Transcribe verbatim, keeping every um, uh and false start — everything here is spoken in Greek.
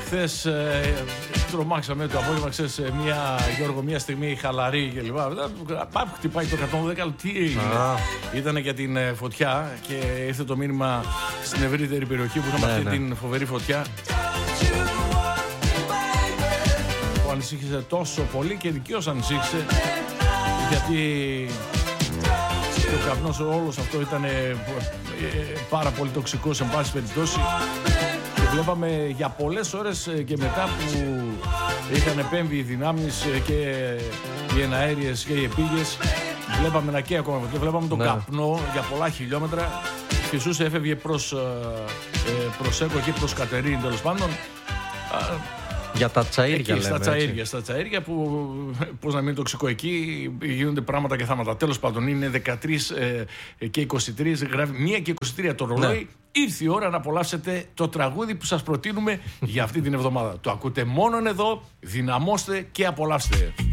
χθες ε, τρομάξαμε το απόγευμα, ξέρεις, μια, Γιώργο, μια στιγμή χαλαρή και λοιπά. Πάπου χτυπάει το εκατόν δέκα, τι έγινε. Ήτανε για την ε, φωτιά και ήρθε το μήνυμα στην ευρύτερη περιοχή που είχαμε ναι, αυτή ναι. την φοβερή φωτιά. Που ανησύχησε τόσο πολύ και δικαίως ανησύχησε, γιατί ο καπνός όλος αυτό ήταν ε, ε, πάρα πολύ τοξικός εν πάση περιπτώσει. Και βλέπαμε για πολλές ώρες και μετά που είχαν επέμβει οι δυνάμεις και οι εναέριες και οι επίγειες, βλέπαμε να καίει ακόμα και βλέπαμε τον ναι. καπνό για πολλά χιλιόμετρα. Φυσούσε, έφευγε προς, ε, προς Έκο και προς Κατερίνη, τέλος πάντων. Για τα τσαΐρια εκεί, λέμε, στα τσαΐρια, στα τσαΐρια που, πώς να μην είναι τοξικό, εκεί γίνονται πράγματα και θάματα. Τέλος πάντων, είναι δεκατρείς και είκοσι τρία, γράφει μία και είκοσι τρία το ρολόι. Ναι. Ήρθε η ώρα να απολαύσετε το τραγούδι που σας προτείνουμε για αυτή την εβδομάδα. Το ακούτε μόνον εδώ, δυναμώστε και απολαύστε.